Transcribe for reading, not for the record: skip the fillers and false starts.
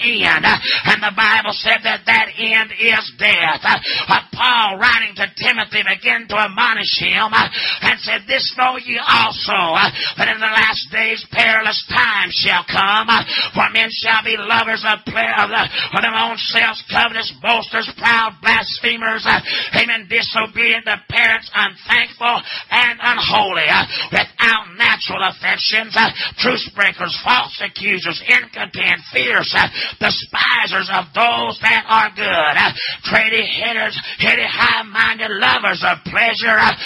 end. And the Bible said that end is death. Paul, writing to Timothy, began to admonish him and said, "This know ye also, that in the last days perilous times shall come, for men shall be lovers of their own selves, covetous, boasters, proud, blasphemers, amen, disobedient to parents, unthankful, and unholy, without natural affections, truce breakers, false accusers, incontent, fierce, despisers of those that are good, heady, high-minded, lovers of pleasure